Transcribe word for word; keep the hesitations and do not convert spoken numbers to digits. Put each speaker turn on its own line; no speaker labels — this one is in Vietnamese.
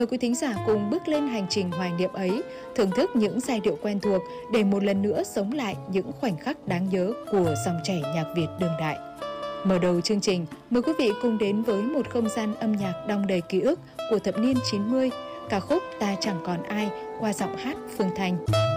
Mời quý thính giả cùng bước lên hành trình hoài niệm ấy, thưởng thức những giai điệu quen thuộc để một lần nữa sống lại những khoảnh khắc đáng nhớ của dòng trẻ nhạc Việt đương đại. Mở đầu chương trình, mời quý vị cùng đến với một không gian âm nhạc đong đầy ký ức của thập niên chín mươi, ca khúc Ta Chẳng Còn Ai qua giọng hát Phương Thanh.